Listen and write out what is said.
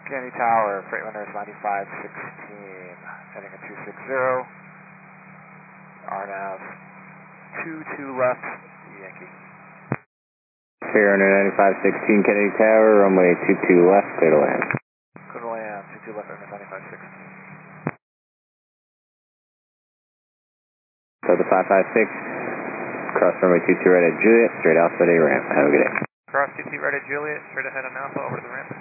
Kennedy Tower, Freightliner is 9516, heading at 260, RNAV 22 left, Yankee. Freightliner 9516 Kennedy Tower, runway 22 left, clear to land. Clear to land, 22 left, RNAV 9516. So the 556, cross runway 22 right at Juliet, straight Alpha Day ramp. Have a good day. Cross 22 right at Juliet, straight ahead on Alpha, over to the ramp.